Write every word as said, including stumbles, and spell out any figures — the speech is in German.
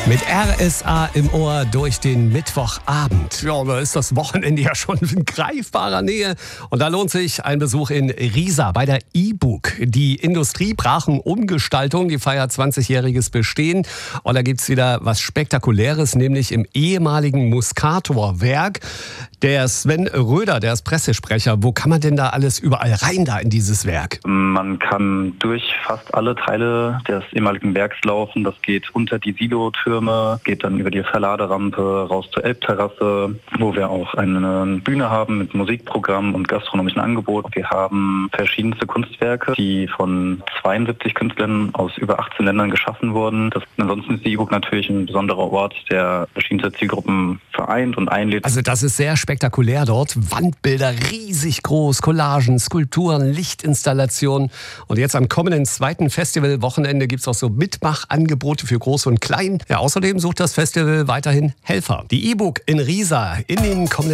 Mit R S A im Ohr durch den Mittwochabend. Ja, da ist das Wochenende ja schon in greifbarer Nähe. Und da lohnt sich ein Besuch in Riesa bei der E-Book. Die Industriebrachenumgestaltung, die feiert zwanzigjähriges Bestehen. Und da gibt's wieder was Spektakuläres, nämlich im ehemaligen Muscator-Werk. Der Sven Röder, der ist Pressesprecher. Wo kann man denn da alles überall rein da in dieses Werk? Man kann durch fast alle Teile des ehemaligen Werks laufen. Das geht unter die Silotürme, geht dann über die Verladerampe raus zur Elbterrasse, wo wir auch eine Bühne haben mit Musikprogramm und gastronomischen Angebot. Wir haben verschiedenste Kunstwerke, die von zweiundsiebzig Künstlern aus über achtzehn Ländern geschaffen wurden. Das, ansonsten ist die E-Book natürlich ein besonderer Ort, der verschiedene Zielgruppen vereint und einlädt. Also das ist sehr spektakulär dort. Wandbilder riesig groß, Collagen, Skulpturen, Lichtinstallationen. Und jetzt am kommenden zweiten Festivalwochenende gibt es auch so Mitmachangebote für Groß und Klein. Ja, außerdem sucht das Festival weiterhin Helfer. Die E-Book in Riesa in den kommenden